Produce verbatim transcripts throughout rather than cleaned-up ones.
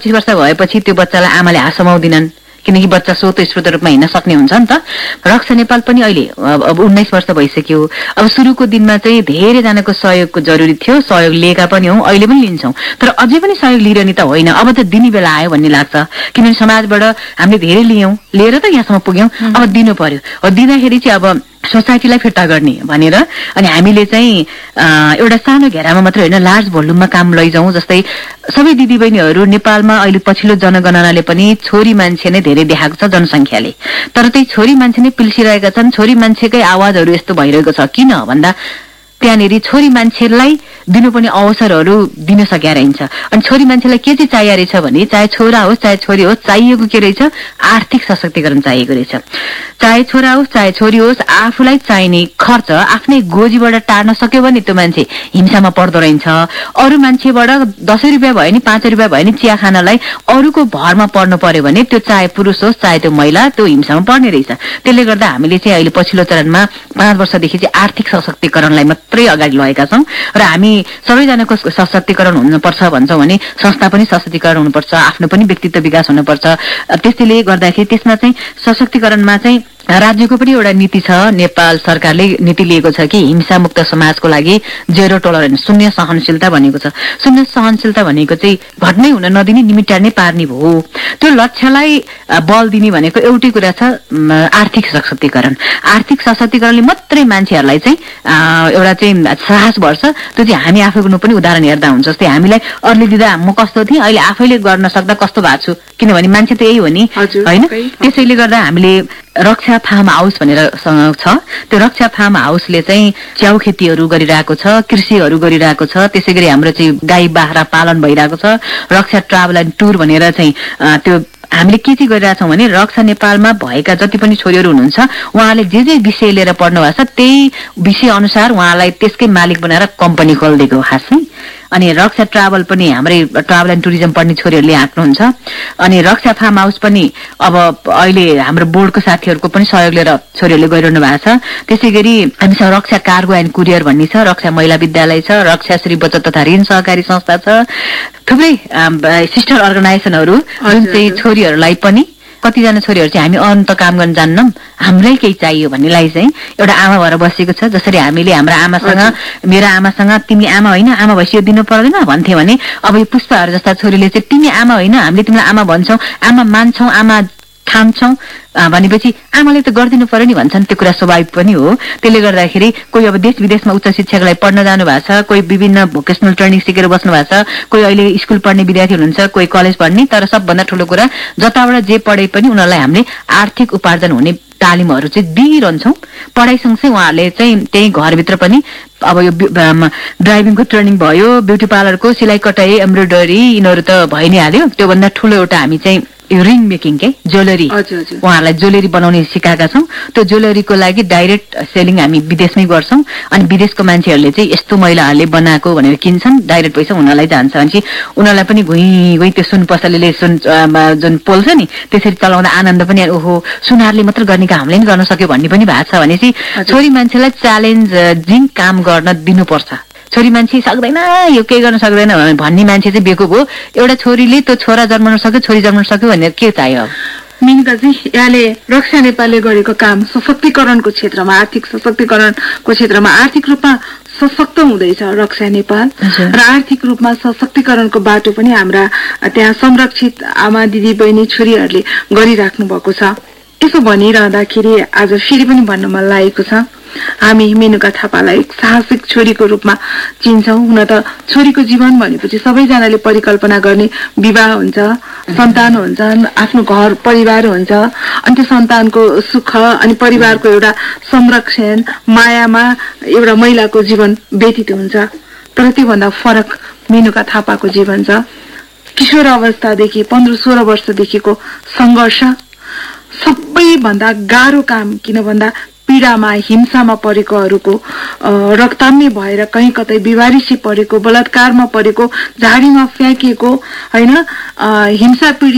पच्चीस वर्ष भएपछि त्यो बच्चालाई आमाले हात समाउँदिनन्, किनकि बच्चा स्रोत स्रोत रूपमा हिँड्न सक्ने हुन्छ नि त। रक्षा नेपाल पनि अहिले अब उन्नाइस वर्ष भइसक्यो। अब सुरुको दिनमा चाहिँ धेरैजनाको सहयोगको जरुरी थियो, सहयोग लिएका पनि हौँ, अहिले पनि लिन्छौँ, तर अझै पनि सहयोग लिइरहने त होइन, अब त दिने बेला आयो भन्ने लाग्छ। किनभने समाजबाट हामीले धेरै लियौँ, लिएर त यहाँसम्म पुग्यौँ, अब दिनु पर्यो। अब दिँदाखेरि चाहिँ अब सोसाइटीलाई फिर्ता गर्ने भनेर अनि हामीले चाहिँ एउटा सानो घेरामा मात्र होइन, लार्ज भोल्युममा काम लैजाउँ। जस्तै सबै दिदीबहिनीहरू नेपालमा अहिले पछिल्लो जनगणनाले पनि छोरी मान्छे नै धेरै देखाएको छ जनसङ्ख्याले, तर त्यही छोरी मान्छे नै पिल्सिरहेका छन्। छोरी मान्छेकै आवाजहरू यस्तो भइरहेको छ किन भन्दा त्यहाँनिर छोरी मान्छेलाई दिनुपर्ने अवसरहरू दिन सकिया रहन्छ। अनि छोरी मान्छेलाई के चाहिँ चाहिएको रहेछ भने चाहे छोरा होस् चाहे छोरी होस्, चाहिएको के रहेछ, आर्थिक सशक्तिकरण चाहिएको रहेछ। चाहे छोरा होस् चाहे छोरी होस्, आफूलाई चाहिने खर्च आफ्नै गोजीबाट टार्न सक्यो भने त्यो मान्छे हिंसामा पर्दो रहेछ। अरू मान्छेबाट दसैँ रुपियाँ भयो नि पाँच रुपियाँ भयो नि चिया खानलाई अरूको भरमा पर्नु पर्यो भने त्यो चाहे पुरुष होस् चाहे त्यो महिला, त्यो हिंसामा पर्ने रहेछ। त्यसले गर्दा हामीले चाहिँ अहिले पछिल्लो चरणमा पाँच वर्षदेखि चाहिँ आर्थिक सशक्तिकरणलाई मात्रै अगाडि लगेका छौँ र हामी सबैजनाको सशक्तिकरण हुनुपर्छ भन्छौँ भने संस्था पनि सशक्तिकरण हुनुपर्छ, आफ्नो पनि व्यक्तित्व विकास हुनुपर्छ। त्यसैले गर्दाखेरि त्यसमा चाहिँ सशक्तिकरणमा चाहिँ राज्यको पनि एउटा नीति छ। नेपाल सरकारले नीति लिएको छ कि हिंसा मुक्त समाजको लागि जेरो टोलरेन्स, शून्य सहनशीलता भनेको छ। शून्य सहनशीलता भनेको चाहिँ घटनै हुन नदिने, निमिटार्ने पार्ने हो। त्यो लक्ष्यलाई बल दिने भनेको एउटै कुरा छ, आर्थिक सशक्तिकरण। आर्थिक सशक्तिकरणले मात्रै मान्छेहरूलाई चाहिँ एउटा चाहिँ साहस बढ्छ। त्यो चाहिँ हामी आफैको पनि उदाहरण हेर्दा हुन्छ। जस्तै हामीलाई अरूले दिँदा म कस्तो थिएँ, अहिले आफैले गर्न सक्दा कस्तो भएको छु, किनभने मान्छे त यही हो नि होइन। त्यसैले गर्दा हामीले रक्षा फार्म हाउस भनेर छ, त्यो रक्षा फार्म हाउसले चाहिँ च्याउ खेतीहरू गरिरहेको छ, कृषिहरू गरिरहेको छ। त्यसै गरी हाम्रो चाहिँ गाई बाख्रा पालन भइरहेको छ। रक्षा ट्राभल एन्ड टुर भनेर चाहिँ त्यो हामीले के चाहिँ गरिरहेछौँ भने रक्षा नेपालमा भएका जति पनि छोरीहरू हुनुहुन्छ उहाँले जे जे विषय लिएर पढ्नु भएको छ त्यही विषय अनुसार उहाँलाई त्यसकै मालिक बनाएर कम्पनी खोलिदिएको खासै। अनि रक्षा ट्राभल पनि हाम्रै ट्राभल एन्ड टुरिज्म पढ्ने छोरीहरूले हाँक्नुहुन्छ। अनि रक्षा फार्म हाउस पनि अब अहिले हाम्रो बोर्डको साथीहरूको पनि सहयोग लिएर छोरीहरूले गरिरहनु भएको छ। त्यसै गरी हामीसँग रक्षा कार्गो एन्ड कुरियर भन्ने छ, रक्षा महिला विद्यालय छ, रक्षा श्री बचत तथा ऋण सहकारी संस्था छ, थुप्रै सिस्टर अर्गनाइजेसनहरू जुन चाहिँ छोरीहरूलाई पनि कतिजना छोरीहरू चाहिँ हामी अरू त काम गर्न जान्नौँ, हामीलाई केही चाहियो भन्नेलाई चाहिँ एउटा आमा भएर बसेको छ। जसरी हामीले हाम्रो आमासँग, मेरो आमासँग तिमी आमा होइन आमा भएपछि यो दिनु पर्दैन भन्थे भने अब यो पुष्पाहरू जस्ता छोरीले चाहिँ तिमी आमा होइन हामीले तिमीलाई आमा भन्छौँ, आमा मान्छौँ, आमा ठान्छौँ भनेपछि आमाले त गरिदिनु पर्यो नि भन्छन्। त्यो कुरा स्वाभाविक पनि हो। त्यसले गर्दाखेरि कोही अब देश विदेशमा उच्च शिक्षाको लागि पढ्न जानु भएको छ, कोही विभिन्न भोकेसनल ट्रेनिङ सिकेर बस्नु भएको छ, कोही अहिले स्कुल पढ्ने विद्यार्थी हुनुहुन्छ, कोही कलेज पढ्ने। तर सबभन्दा ठुलो कुरा जताबाट जे पढे पनि उनीहरूलाई हामीले आर्थिक उपार्जन हुने तालिमहरू चाहिँ दिइरहन्छौँ। पढाइ सँगसँगै उहाँहरूले चाहिँ त्यही घरभित्र पनि अब यो ड्राइभिङको ट्रेनिङ भयो, ब्युटी पार्लरको सिलाइ कटाइ एम्ब्रोइडरी यिनीहरू त भइ नै हाल्यो। त्योभन्दा ठुलो एउटा हामी चाहिँ यो रिङ मेकिङ के ज्वेलरी उहाँहरूलाई ज्वेलरी बनाउने सिकाएका छौँ। त्यो ज्वेलरीको लागि डाइरेक्ट सेलिङ हामी विदेशमै गर्छौँ। अनि विदेशको मान्छेहरूले चाहिँ यस्तो महिलाहरूले बनाएको भनेर किन्छन्, डाइरेक्ट पैसा उनीहरूलाई जान्छ भने उनीहरूलाई पनि घुइँ घुइँ त्यो सुन पसलेले सुन जुन पोल्छ नि त्यसरी चलाउँदा आनन्द पनि ओहो सुनारले मात्र गर्ने काम हामीले पनि गर्न सक्यो भन्ने पनि भएको छ। भनेपछि छोरी मान्छेलाई च्यालेन्जिङ काम गर्न दिनुपर्छ। छोरी मान्छे सक्दैन यो केही गर्न सक्दैन भन्ने मान्छे चाहिँ बेकुब हो। एउटा छोरीले त्यो छोरा जन्माउन सक्यो छोरी जन्माउन सक्यो भनेर के चाहियो। मिनिकाजी यहाँले रक्षा नेपालले गरेको काम सशक्तिकरणको क्षेत्रमा, आर्थिक सशक्तिकरणको क्षेत्रमा आर्थिक रूपमा सशक्त हुँदैछ रक्षा नेपाल र आर्थिक रूपमा सशक्तिकरणको बाटो पनि हाम्रा त्यहाँ संरक्षित आमा दिदी बहिनी छोरीहरूले गरिराख्नु भएको छ। यसो भनिरहँदाखेरि आज फेरि पनि भन्न मन लागेको छ, हामी मेनुका थापालाई साहसिक छोरीको रूपमा चिन्छौँ। हुन त छोरीको जीवन भनेपछि सबैजनाले परिकल्पना गर्ने विवाह हुन्छ, सन्तान हुन्छ, आफ्नो घर परिवार हुन्छ, अनि त्यो सन्तानको सुख अनि परिवारको एउटा संरक्षण मायामा एउटा महिलाको जीवन व्यतीत हुन्छ। तर त्योभन्दा फरक मेनुका थापाको जीवन छ। किशोर अवस्थादेखि पन्ध्र सोह्र वर्षदेखिको सङ्घर्ष, सबैभन्दा गाह्रो काम, किन भन्दा पीडामा हिंसामा परेकोहरूको रक्ताम्य भएर कहीँ कतै बिमारीसी परेको, बलात्कारमा परेको, झाडीमा फ्याँकिएको होइन, हिंसा पीडित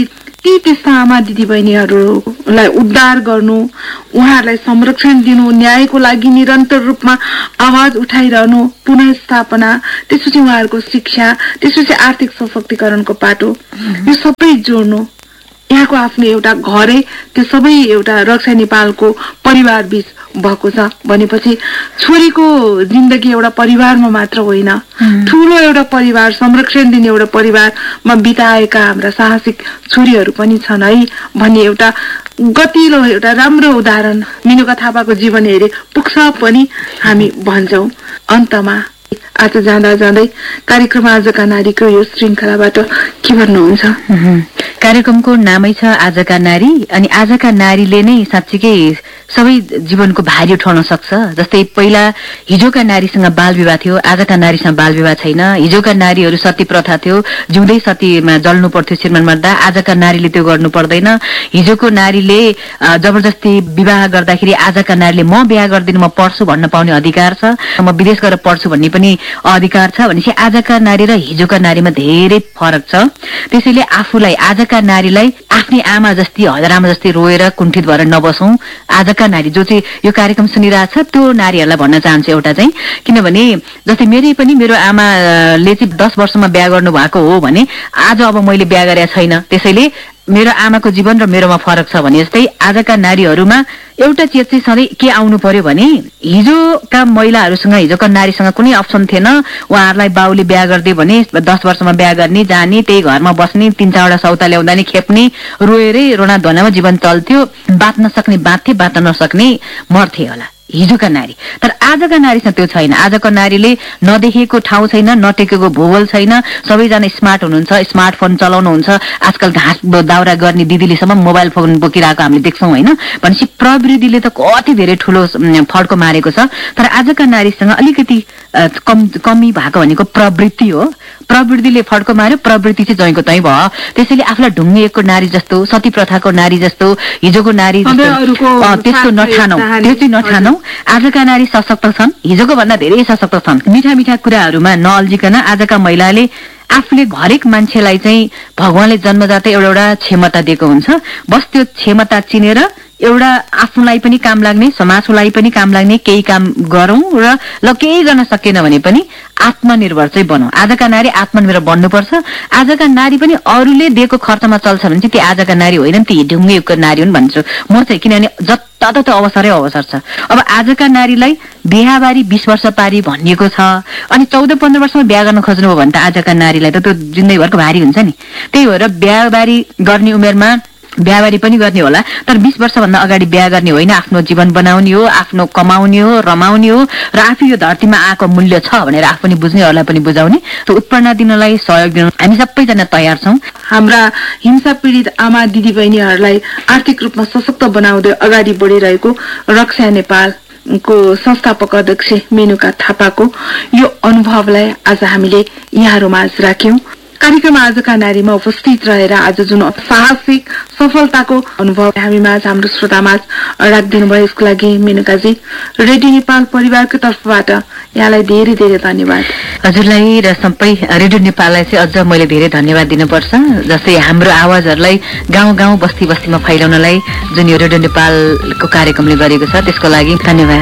ती त्यस्ता आमा दिदीबहिनीहरूलाई उद्धार गर्नु, उहाँहरूलाई संरक्षण दिनु, न्यायको लागि निरन्तर रूपमा आवाज उठाइरहनु, पुनर्स्थापना, त्यसपछि उहाँहरूको शिक्षा, त्यसपछि आर्थिक सशक्तिकरणको पाटो, यो सबै जोड्नु। यहाँको आफ्नो एउटा घरै त्यो सबै एउटा रक्षा नेपालको परिवार बीच भएको छ भनेपछि छोरीको जिन्दगी एउटा परिवारमा मात्र होइन, ठूलो एउटा परिवार, संरक्षण दिने एउटा परिवारमा बिताएका हाम्रा साहसिक छोरीहरू पनि छन् है भन्ने एउटा गतिलो एउटा राम्रो उदाहरण मेनुका थापाको जीवन हेरे पुग्छ पनि हामी भन्छौँ। अन्तमा आज जाँदा जाँदै कार्यक्रम आजका नारीको यो श्रृङ्खलाबाट के भन्नुहुन्छ? कार्यक्रमको नामै छ आजका नारी, अनि आजका नारीले नै साँच्चीकै सबै जीवनको भारी उठाउन सक्छ। जस्तै पहिला हिजोका नारीसँग बाल विवाह थियो, आजका नारीसँग बाल विवाह छैन। हिजोका नारीहरू सती प्रथा थियो, जिउँदै सतीमा जल्नु पर्थ्यो श्रीमान मर्दा, आजका नारीले त्यो गर्नु पर्दैन। हिजोको नारीले जबरजस्ती विवाह गर्दाखेरि आजका नारीले म बिहा गर्दिन, म पढ्छु भन्न पाउने अधिकार छ, म विदेश गएर पढ्छु भन्ने पनि अधिकार छ। भनेपछि आजका नारी र हिजोका नारीमा धेरै फरक छ। त्यसैले आफूलाई आजका नारीलाई आफ्नै आमा जस्ती हजुरआमा जस्तै रोएर कुण्ठित भएर नबसौं। आजका नारी जो चाहिँ यो कार्यक्रम सुनिरहेछ त्यो नारीहरूलाई भन्न चाहन्छु एउटा चाहिँ, किनभने जस्तै मेरै पनि मेरो आमाले चाहिँ दस वर्षमा बिहा गर्नु भएको हो भने आज अब मैले बिहा गरेका छैन, त्यसैले मेरो आमाको जीवन र मेरोमा फरक छ भने जस्तै आजका नारीहरूमा एउटा चिज चाहिँ सधैँ के आउनु पर्यो भने हिजोका महिलाहरूसँग हिजोका नारीसँग कुनै अप्सन थिएन। उहाँहरूलाई बाउले बिहा गरिदियो भने दस वर्षमा बिहा गर्ने, जाने, त्यही घरमा बस्ने, तीन चारवटा सौता ल्याउँदा नि खेप्ने, रोएरै रोना धोनामा जीवन चल्थ्यो, बाँच्न सक्ने बाँच्थे, बाँच्न नसक्ने मर्थे होला हिजोका नारी। तर आजका नारीसँग त्यो छैन। आजको नारीले नदेखेको ठाउँ छैन, नटेकेको भूगोल छैन, सबैजना स्मार्ट हुनुहुन्छ, स्मार्टफोन चलाउनुहुन्छ। आजकल घाँस दाउरा गर्ने दिदीलेसम्म मोबाइल फोन बोकिरहेको हामीले देख्छौँ होइन। भनेपछि प्रविधिले त कति धेरै ठुलो फड्को मारेको छ। तर आजका नारीसँग अलिकति कम कमी भएको भनेको प्रवृत्ति हो। प्रवृत्तिले फड्को मार्यो, प्रवृत्ति चाहिँ जैको तै भयो। त्यसैले आफूलाई ढुङ्गिएको नारी जस्तो, सती प्रथाको नारी जस्तो, हिजोको नारी जस्तो त्यस्तो नठानौ, त्यो चाहिँ नठानौ। आजका नारी सशक्त छन्, हिजोको भन्दा धेरै सशक्त छन्। मिठा मिठा कुराहरूमा नअल्झिकन आजका महिलाले आफूले हरेक मान्छेलाई चाहिँ भगवानले जन्मजातै एउटा एउटा क्षमता दिएको हुन्छ। बस त्यो क्षमता चिनेर एउटा आफूलाई पनि काम लाग्ने, समाजलाई पनि काम लाग्ने केही काम गरौं र ल केही गर्न सकेन भने पनि आत्मनिर्भर चाहिँ बनौं। आजका नारी आत्मनिर्भर बन्नुपर्छ। आजका नारी पनि अरूले दिएको खर्चमा चल्छ भने चाहिँ ती आजका नारी होइनन्, ती ढुङ्गेको नारी हुन् भन्छु म चाहिँ। किनभने जताततै अवसरै अवसर छ। अब आजका नारीलाई बिहाबारी बीस वर्ष पारी भनिएको छ, अनि चौध पन्ध्र वर्षमा बिहा गर्न खोज्नुभयो भने त आजका नारीलाई त त्यो जिन्दगीभरको भारी हुन्छ नि। त्यही भएर बिहाबारी गर्ने उमेरमा बिहाबारी पनि गर्ने होला, तर बीस वर्षभन्दा अगाडि बिहा गर्ने होइन। आफ्नो जीवन बनाउने हो, आफ्नो कमाउने हो, रमाउने हो र आफू यो धरतीमा आएको मूल्य छ भनेर आफू पनि बुझ्ने, अरूलाई पनि बुझाउने। त्यो उत्प्रेरणा दिनलाई, सहयोग दिन हामी सबैजना तयार छौँ। हाम्रा हिंसा पीडित आमा दिदी बहिनीहरूलाई आर्थिक रूपमा सशक्त बनाउँदै अगाडि बढिरहेको रक्षा नेपाल को संस्थापक अध्यक्ष मेनुका थापाको यो अनुभवलाई आज हामीले यहाँहरू माझ राख्यौं। कार्यक्रम आजका नारीमा उपस्थित रहेर आज जुन साहसिक सफलताको अनुभव हामी माझ हाम्रो श्रोतामाझ राखिदिनु भयो, यसको लागि मेनुकाजी रेडियो नेपाल परिवारको तर्फबाट यहाँलाई धेरै धेरै धन्यवाद। हजुरलाई र सबै रेडियो नेपाललाई चाहिँ अझ मैले धेरै धन्यवाद दिनुपर्छ। जस्तै हाम्रो आवाजहरूलाई गाउँ गाउँ बस्ती बस्तीमा फैलाउनलाई जुन यो रेडियो नेपालको कार्यक्रमले गरेको छ त्यसको लागि धन्यवाद।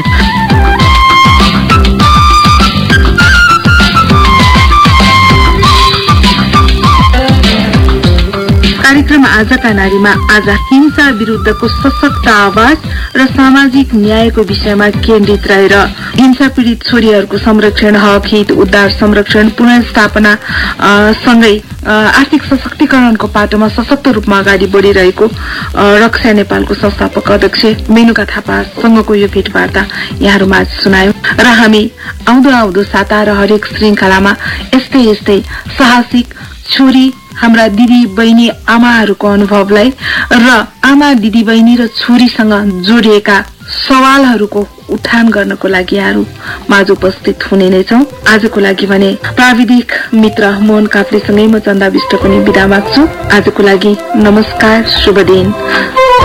कार्यक्रम आजका नारीमा आज हिंसा विरुद्धको सशक्त आवाज र सामाजिक न्यायको विषयमा केन्द्रित रहेर हिंसा पीडित छोरीहरूको संरक्षण, हक हित, उद्धार, संरक्षण, पुनर्स्थापना सँगै आर्थिक सशक्तिकरणको पाटोमा सशक्त रूपमा अगाडि बढिरहेको रक्षा नेपालको संस्थापक अध्यक्ष मेनुका थापासँगको यो भेटवार्ता यहाँहरू माझ सुनायौं र हामी आउँदो आउँदो साता र हरेक श्रृङ्खलामा यस्तै यस्तै साहसिक छोरी हाम्रा दिदी बहिनी आमाहरूको अनुभवलाई र आमा दिदी बहिनी र छोरीसँग जोडिएका सवालहरूको उठान गर्नको लागि यहाँहरू माझ उपस्थित हुने नै छौं। आजको लागि भने प्राविधिक मित्र मोहन काफ्लेसँगै म चन्दा विष्ट पनि बिदा माग्छु। आजको लागि नमस्कार, शुभ दिन।